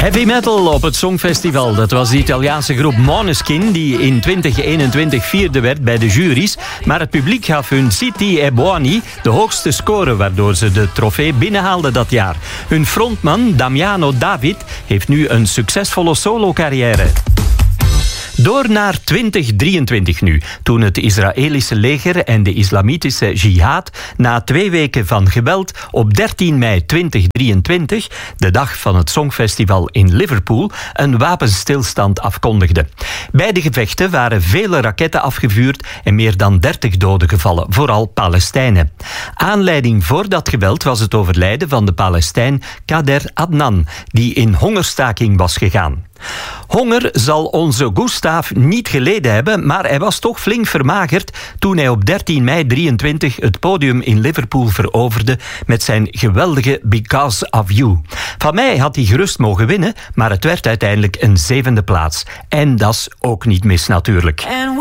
Heavy metal op het Songfestival. Dat was de Italiaanse groep Måneskin die in 2021 vierde werd bij de juries. Maar het publiek gaf hun Zitti e Buoni de hoogste score, waardoor ze de trofee binnenhaalden dat jaar. Hun frontman Damiano David heeft nu een succesvolle solo-carrière. Door naar 2023 nu, toen het Israëlische leger en de islamitische jihad na 2 weken van geweld op 13 mei 2023, de dag van het Songfestival in Liverpool, een wapenstilstand afkondigden. Bij de gevechten waren vele raketten afgevuurd en meer dan 30 doden gevallen, vooral Palestijnen. Aanleiding voor dat geweld was het overlijden van de Palestijn Kader Adnan, die in hongerstaking was gegaan. Honger zal onze Gustav niet geleden hebben, maar hij was toch flink vermagerd toen hij op 13 mei 23 het podium in Liverpool veroverde met zijn geweldige Because of You. Van mij had hij gerust mogen winnen, maar het werd uiteindelijk een 7e plaats. En dat is ook niet mis natuurlijk.